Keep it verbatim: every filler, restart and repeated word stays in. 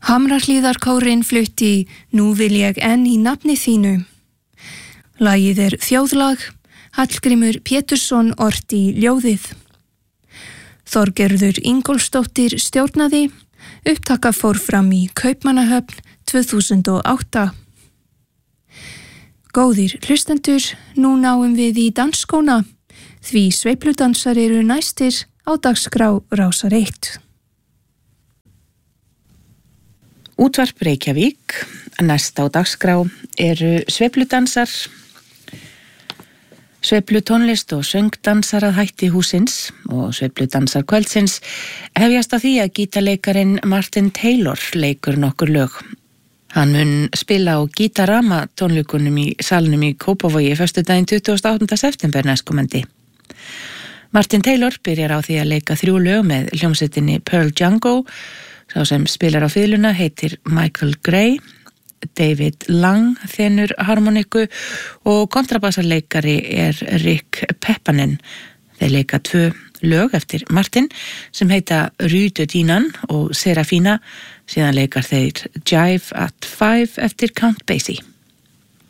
Hamrahlíðarkórinn flutti Nú vil ég enn í nafni þínu. Lagið er þjóðlag, Hallgrímur Pétursson orti ljóðið. Þorgerður Ingólfsdóttir stjórnaði, upptaka fór fram í Kaupmannahöfn tvö þúsund og átta. Góðir hlustendur, nú náum við í dansskóna, því sveifludansar eru næstir á dagskrá Rásar eitt. Útvarp Reykjavík, næst á dagskrá eru sveifludansar, sveiflutónlist og söngdansar að hætti húsins og sveifludansar kvöldsins hefjast á því að gítarleikarin Martin Taylor leikur nokkur lög. Hann mun spila á Gítarama tónleikunum í salnum í Kópavogi föstudaginn tuttugasta og áttunda september næstkomandi. Martin Taylor byrjar á því að leika þrjú lög með hljómsveitinni Pearl Django. Sá sem spilar á fiðluna heitir Michael Gray, David Lang þenur harmoniku og kontrabassarleikari er Rick Peppanen. Þeir leika tvö lög eftir Martin sem heita Rüde Dínan og Serafina, síðan leikar þeir Jive at Five eftir Count Basie.